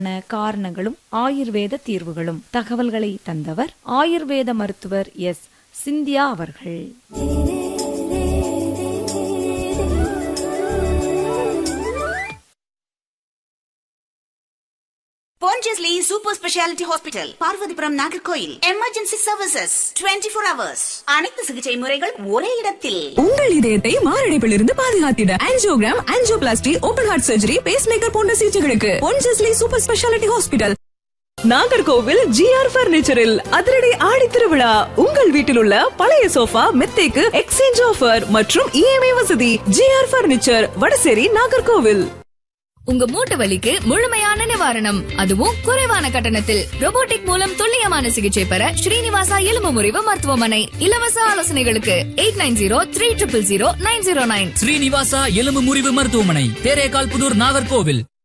காரணங்களும் ஆயுர்வேத தீர்வுகளும். தகவல்களை தந்தவர் ஆயுர்வேத மருத்துவர் எஸ். சிந்தியா அவர்கள். Pondicherry Super Speciality Hospital, Parvathipuram, Nagercoil. Emergency services 24 hours. அனைத்து சிகிச்சை முறைகள் ஒரே இடத்தில். உங்கள் இதயத்தை மாரடைப்பிலிருந்து பாதுகாத்திட angiogram, angioplasty, open heart surgery, base maker போன்ற சிகிச்சைகளுக்கு பொன்ஜஸ்லி super speciality hospital. Nagercoil GR பர்னிச்சரில் அதிரடி ஆடி திருவிழா. உங்கள் வீட்டில் உள்ள பழைய சோஃபா, மெத்தைக்கு எக்ஸ்சேஞ்ச் ஆஃபர் மற்றும் இஎம்ஐ வசதி. GR furniture, Vadasery, Nagercoil. உங்க மூட்டு வலிக்கு முழுமையான நிவாரணம், அதுவும் குறைவான கட்டணத்தில். ரோபோட்டிக் மூலம் துல்லியமான சிகிச்சை பெற ஸ்ரீனிவாசா எலும்பு முறிவு மருத்துவமனை. இலவச ஆலோசனைகளுக்கு 8903000909. ஸ்ரீனிவாசா எலும்பு முறிவு மருத்துவமனை, தேரேகால் புதூர், நாகர்கோவில்.